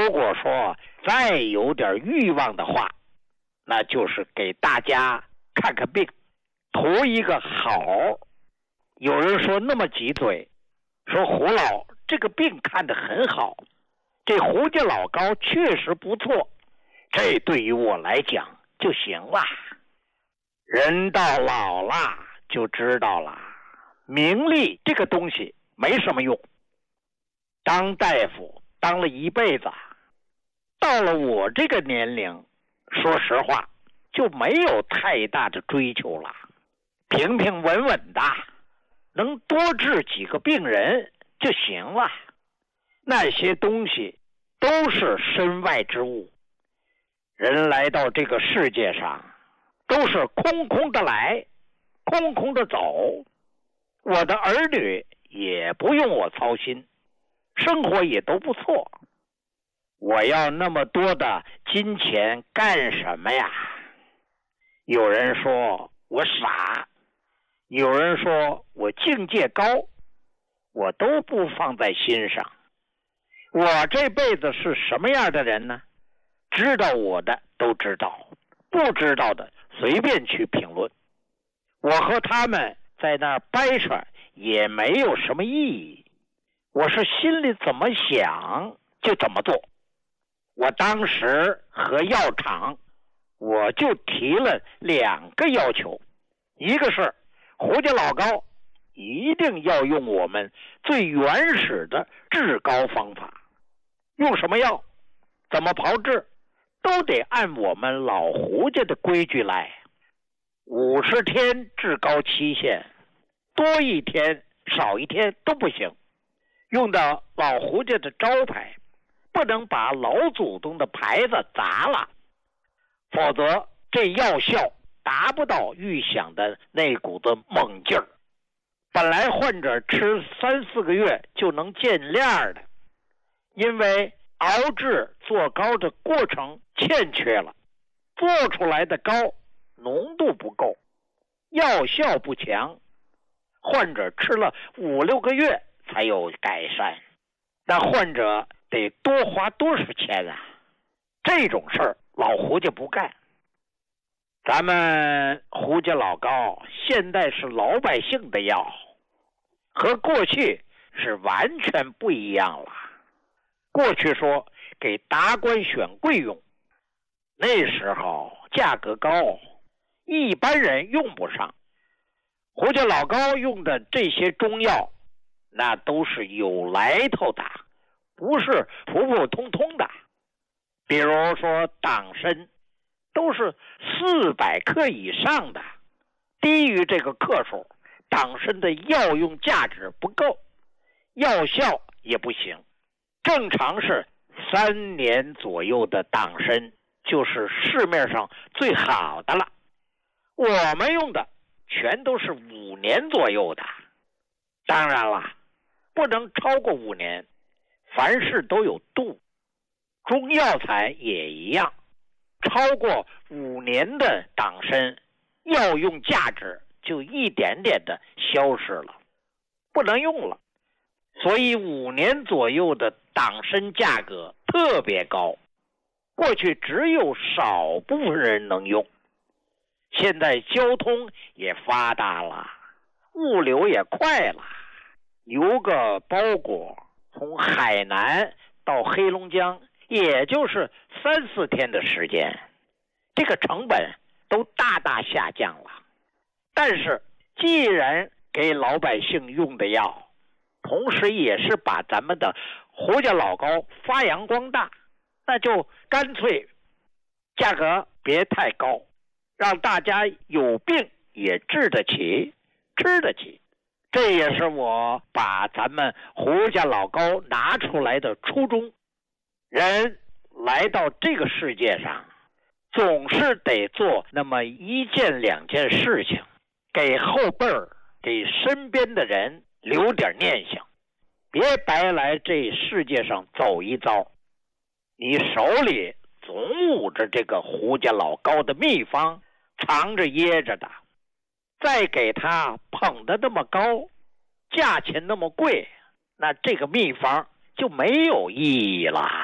如果说再有点欲望的话，那就是给大家看看病，图一个好。有人说那么急嘴，说胡老这个病看得很好，这胡家老高确实不错，这对于我来讲就行了。人到老了就知道了，名利这个东西没什么用。当大夫当了一辈子，到了我这个年龄，说实话就没有太大的追求了，平平稳稳的，能多治几个病人就行了。那些东西都是身外之物，人来到这个世界上都是空空的来，空空的走。我的儿女也不用我操心，生活也都不错。我要那么多的金钱干什么呀？有人说我傻，有人说我境界高，我都不放在心上。我这辈子是什么样的人呢？知道我的都知道，不知道的随便去评论。我和他们在那儿掰扯也没有什么意义，我是心里怎么想就怎么做。我当时和药厂我就提了2个要求，一个是胡家老高一定要用我们最原始的治高方法，用什么药怎么炮制都得按我们老胡家的规矩来。50天治高期限，多一天少一天都不行，用到老胡家的招牌，不能把老祖宗的牌子砸了，否则这药效达不到预想的那股子猛劲儿。本来患者吃3-4个月就能见亮的，因为熬制做膏的过程欠缺了，做出来的膏浓度不够，药效不强，患者吃了5-6个月才有改善，那患者得多花多少钱啊？这种事儿老胡家不干。咱们胡家老高现在是老百姓的药，和过去是完全不一样了。过去说给达官选贵用，那时候价格高，一般人用不上。胡家老高用的这些中药，那都是有来头的，不是普普通通的。比如说党参都是400克以上的，低于这个克数，党参的药用价值不够，药效也不行。正常是3年左右的党参就是市面上最好的了，我们用的全都是5年左右的。当然了，不能超过5年，凡事都有度，中药材也一样，超过5年的党参药用价值就一点点的消失了，不能用了。所以5年左右的党参价格特别高，过去只有少部分人能用。现在交通也发达了，物流也快了，邮个包裹从海南到黑龙江也就是3-4天的时间，这个成本都大大下降了。但是既然给老百姓用的药，同时也是把咱们的胡家老高发扬光大，那就干脆价格别太高，让大家有病也治得起，吃得起。这也是我把咱们胡家老高拿出来的初衷。人来到这个世界上，总是得做那么1件2件事情，给后辈儿，给身边的人留点念想，别白来这世界上走一遭。你手里总捂着这个胡家老高的秘方，藏着掖着的，再给他捧得那么高，价钱那么贵，那这个秘方就没有意义了。